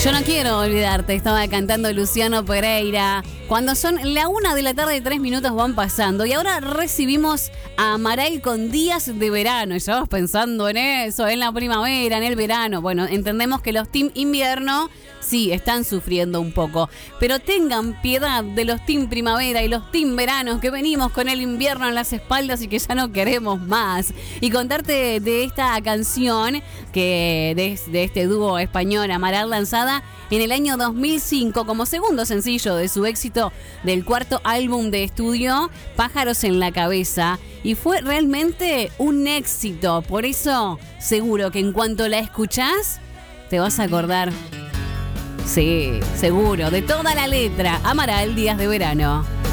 Yo no quiero olvidarte, estaba cantando Luciano Pereira. Cuando son la 1:03 van pasando. Y ahora recibimos a Amaral con Días de Verano. Y estábamos pensando en eso, en la primavera, en el verano. Bueno, entendemos que los team invierno sí están sufriendo un poco. Pero tengan piedad de los team primavera y los team veranos que venimos con el invierno en las espaldas y que ya no queremos más. Y contarte de esta canción que de este dúo español Amaral, lanzada en el año 2005 como segundo sencillo de su éxito del cuarto álbum de estudio, Pájaros en la Cabeza. Y fue realmente un éxito. Por eso, seguro que en cuanto la escuchás, te vas a acordar. Sí, seguro, de toda la letra. Amaral, Días de Verano.